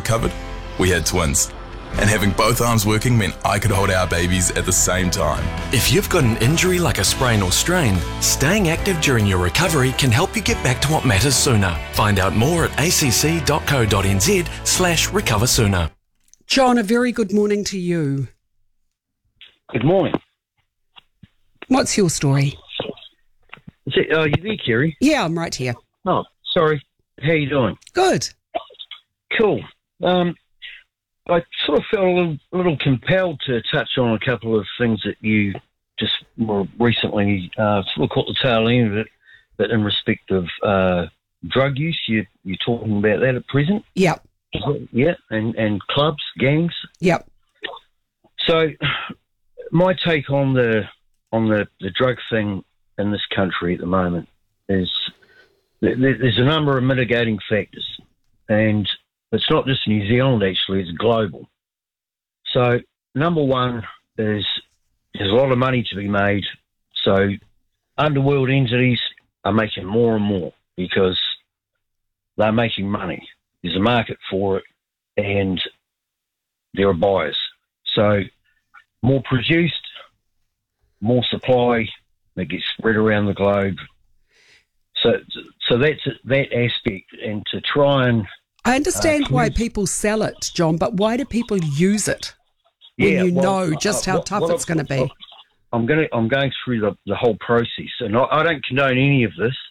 recovered, we had twins. And having both arms working meant I could hold our babies at the same time. If you've got an injury like a sprain or strain, staying active during your recovery can help you get back to what matters sooner. Find out more at acc.co.nz/recover sooner. John, a very good morning to you. Good morning. What's your story? Is it, you there, Kerry? Yeah, I'm right here. Oh, sorry. How you doing? Good. Cool. I sort of felt a little compelled to touch on a couple of things that you just more recently sort of caught the tail end of it, but in respect of drug use, you're talking about that at present? Yep. Yeah, and clubs, gangs? Yep. So my take on the drug thing in this country at the moment is there's a number of mitigating factors, and it's not just New Zealand, actually, it's global. So number one is there's a lot of money to be made, so underworld entities are making more and more because they're making money. There's a market for it, and there are buyers. So more produced, more supply, that gets spread around the globe. So that's that aspect, and to try and I understand why people sell it, John, but why do people use it when know just how tough it's going to be? I'm going through the whole process, and I don't condone any of this.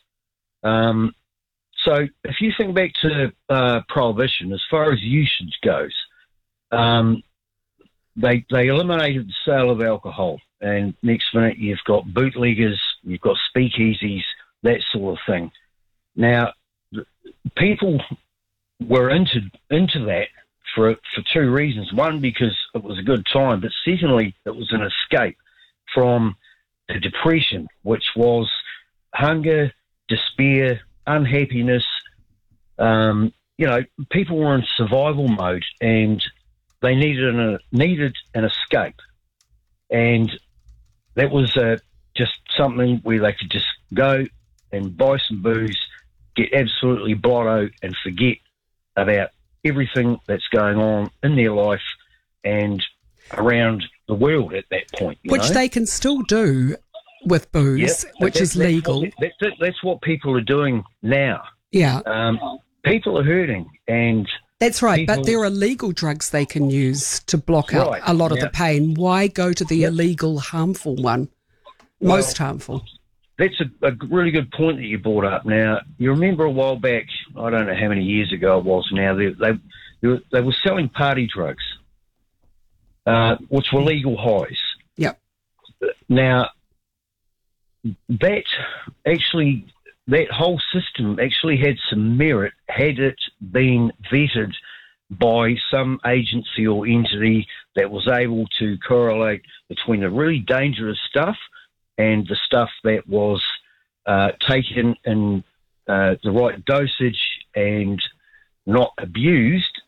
So if you think back to Prohibition, as far as usage goes, they eliminated the sale of alcohol, and next minute you've got bootleggers, you've got speakeasies, that sort of thing. Now, people were into that for two reasons. One, because it was a good time, but secondly, it was an escape from the depression, which was hunger, despair, unhappiness. People were in survival mode, and they needed an escape, and that was just something where they could just go and buy some booze, get absolutely blotto, and forget about everything that's going on in their life and around the world at that point. Which they can still do with booze, which is legal. That's what people are doing now. Yeah. People are hurting, and that's right, but there are legal drugs they can use to block out a lot of the pain. Why go to the illegal, harmful one? Most harmful. That's a really good point that you brought up. Now, you remember a while back, I don't know how many years ago it was now, they were selling party drugs, which were legal highs. Yep. Now, that whole system actually had some merit had it been vetted by some agency or entity that was able to correlate between the really dangerous stuff and the stuff that was taken in the right dosage and not abused.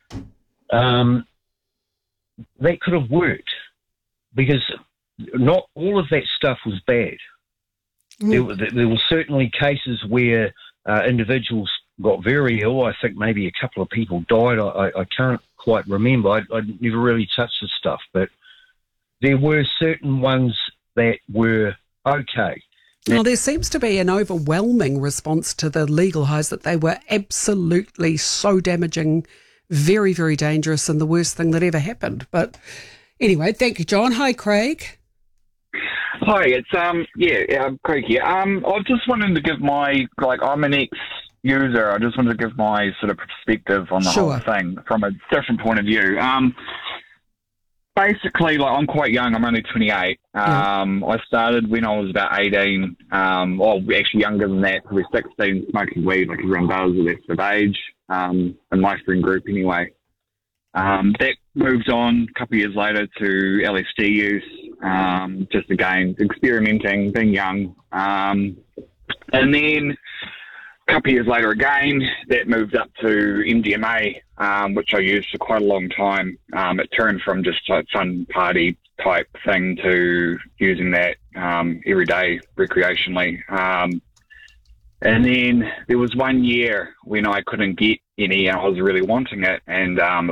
That could have worked, because not all of that stuff was bad. There were certainly cases where individuals got very ill. I think maybe a couple of people died. I can't quite remember. I never really touched this stuff, but there were certain ones that were okay. Well, there seems to be an overwhelming response to the legal highs that they were absolutely so damaging, very, very dangerous, and the worst thing that ever happened. But anyway, thank you, John. Hi, Craig. Hi, it's Craig here. I just wanted to give my, I'm an ex-user. I just wanted to give my sort of perspective on the whole thing from a different point of view. Basically, I'm quite young. I'm only 28. I started when I was about 18. Actually younger than that, probably 16, smoking weed like everyone does at that sort of age, in my friend group anyway. That moved on a couple of years later to LSD use, just again, experimenting, being young. And then a couple of years later again, that moved up to MDMA, which I used for quite a long time. It turned from just a fun party type thing to using that every day recreationally. And then there was 1 year when I couldn't get any and I was really wanting it, and